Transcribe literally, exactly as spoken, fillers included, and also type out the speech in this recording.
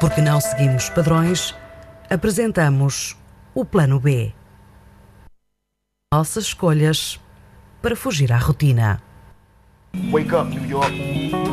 Porque não seguimos padrões, apresentamos o Plano B. Nossas escolhas para fugir à rotina. Wake up, New York.